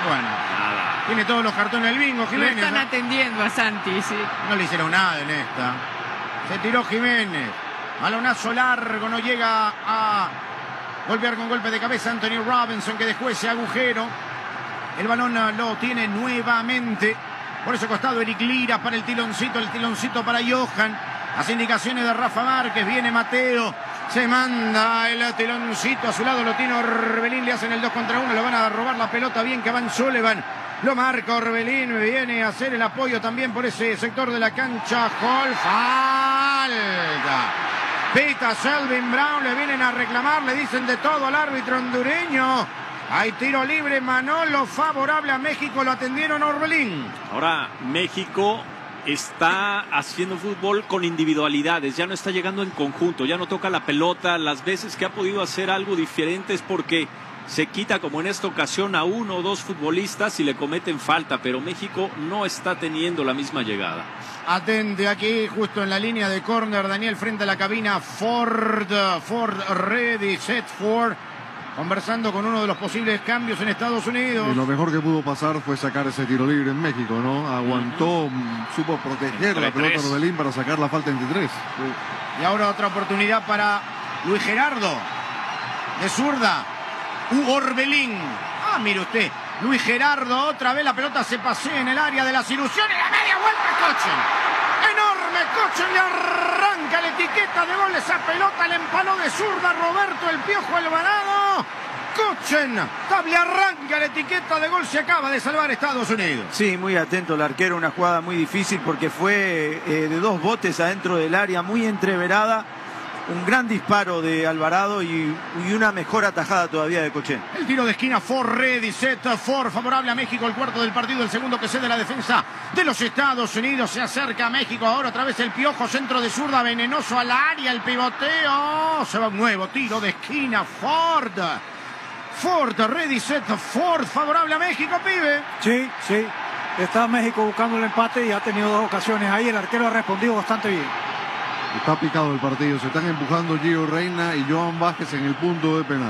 Bueno, Nada. tiene todos los cartones del bingo, Lo Jiménez. están atendiendo a Santi, sí. No le hicieron nada en esta. Se tiró Jiménez. Balonazo largo, no llega a golpear con golpe de cabeza Anthony Robinson, que dejó ese agujero. El balón lo tiene nuevamente. Por ese costado Eric Lira para el tiloncito para Johan. Las indicaciones de Rafa Márquez, viene Mateo. Se manda el tiloncito, a su lado lo tiene Orbelín, le hacen el 2 contra 1, le van a robar la pelota bien que Van Sullivan. Lo marca Orbelín, viene a hacer el apoyo también por ese sector de la cancha. Hall, falta. Pita Selvin Brown, le vienen a reclamar, le dicen de todo al árbitro hondureño. Hay tiro libre, Manolo, favorable a México, lo atendieron Orbelín. Ahora México está haciendo fútbol con individualidades, ya no está llegando en conjunto, ya no toca la pelota. Las veces que ha podido hacer algo diferente es porque se quita, como en esta ocasión, a uno o dos futbolistas y le cometen falta, pero México no está teniendo la misma llegada. Atente aquí, justo en la línea de córner, Daniel, frente a la cabina. Ford ready, set Ford, conversando con uno de los posibles cambios en Estados Unidos. Y lo mejor que pudo pasar fue sacar ese tiro libre en México, ¿no? Aguantó, supo proteger la pelota de Orbelín para sacar la falta entre tres. Y ahora otra oportunidad para Luis Gerardo, de zurda. Orbelín. Ah, mire usted, Luis Gerardo, otra vez la pelota se pasea en el área de las ilusiones. La media vuelta, Kochen. Enorme Kochen, le arranca la etiqueta de gol. Esa pelota le empaló de zurda Roberto el Piojo Alvarado. Kochen, le arranca la etiqueta de gol. Se acaba de salvar Estados Unidos. Sí, muy atento el arquero, una jugada muy difícil porque fue de dos botes adentro del área, muy entreverada. Un gran disparo de Alvarado y una mejor atajada todavía de Kochen. El tiro de esquina, Ford ready, set Ford, favorable a México, el cuarto del partido, el segundo que cede la defensa de los Estados Unidos. Se acerca a México, ahora otra vez el Piojo, centro de zurda, venenoso al área, el pivoteo. Se va un nuevo tiro de esquina, Ford. Ford ready, set Ford, favorable a México, pibe. Sí, sí. Está México buscando el empate y ha tenido dos ocasiones ahí. El arquero ha respondido bastante bien. Está picado el partido, se están empujando Gio Reina y Joan Vázquez en el punto de penal.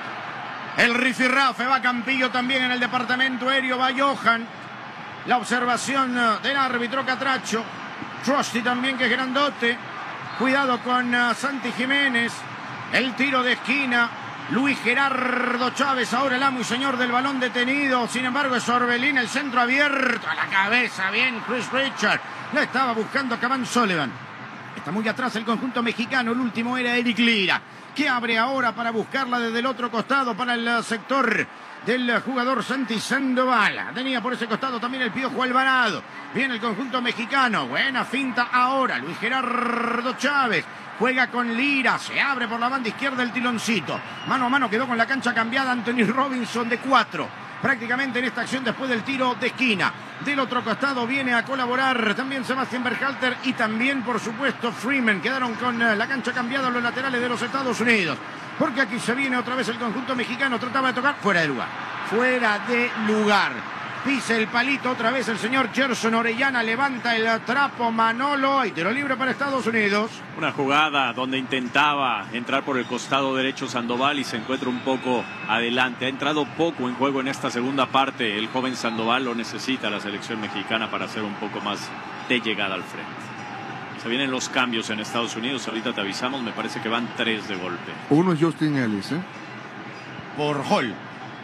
El rifirrafe va Campillo también en el departamento aéreo, va Johan. La observación del árbitro Catracho. Trusty también, que es grandote. Cuidado con Santi Jiménez. El tiro de esquina. Luis Gerardo Chávez, ahora el amo y señor del balón detenido. Sin embargo, es Orbelín, el centro abierto a la cabeza. Bien, Chris Richard. La estaba buscando Van Sullivan. Está muy atrás el conjunto mexicano. El último era Eric Lira, que abre ahora para buscarla desde el otro costado para el sector del jugador Santi Sandoval. Tenía por ese costado también el Piojo Alvarado. Viene el conjunto mexicano. Buena finta ahora. Luis Gerardo Chávez juega con Lira. Se abre por la banda izquierda el tiloncito. Mano a mano quedó con la cancha cambiada Anthony Robinson, de 4. Prácticamente en esta acción después del tiro de esquina. Del otro costado viene a colaborar también Sebastián Berhalter y también, por supuesto, Freeman. Quedaron con la cancha cambiada los laterales de los Estados Unidos. Porque aquí se viene otra vez el conjunto mexicano. Trataba de tocar fuera de lugar. Fuera de lugar. Pisa el palito otra vez el señor Gerson Orellana. Levanta el trapo Manolo. Y tiro libre para Estados Unidos. Una jugada donde intentaba entrar por el costado derecho Sandoval y se encuentra un poco adelante. Ha entrado poco en juego en esta segunda parte. El joven Sandoval lo necesita la selección mexicana para hacer un poco más de llegada al frente. Se vienen los cambios en Estados Unidos. Ahorita te avisamos. Me parece que van 3 de golpe. Uno es Justin Ellis, ¿eh? Por Hall.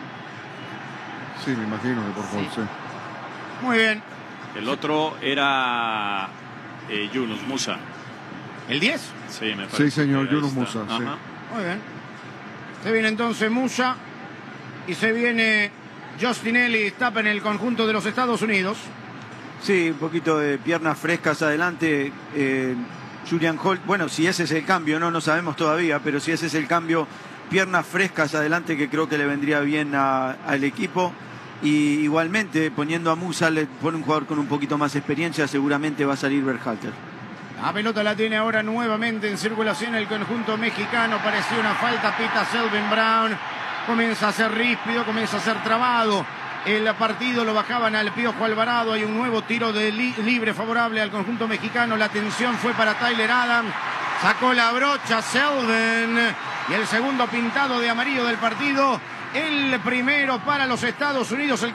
Sí, me imagino que por favor, sí. Muy bien. El otro era Yunus Musa. ¿El 10? Sí, me parece. Sí, señor, que ahí Yunus está. Musa, sí. Ajá. Muy bien. Se viene entonces Musa. Y se viene Justin Ellis. Tapa en el conjunto de los Estados Unidos. Sí, un poquito de piernas frescas adelante. Julian Holt, bueno, si ese es el cambio, no sabemos todavía, pero si ese es el cambio, piernas frescas adelante, que creo que le vendría bien al equipo. Y igualmente, poniendo a Musa, le pone un jugador con un poquito más de experiencia, seguramente va a salir Berhalter. La pelota la tiene ahora nuevamente en circulación el conjunto mexicano. Parecía una falta, pita Selvin Brown. Comienza a ser ríspido, comienza a ser trabado. El partido lo bajaban al Piojo Alvarado. Hay un nuevo tiro de libre favorable al conjunto mexicano. La atención fue para Tyler Adams. Sacó la brocha Selvin. Y el segundo pintado de amarillo del partido. El primero para los Estados Unidos.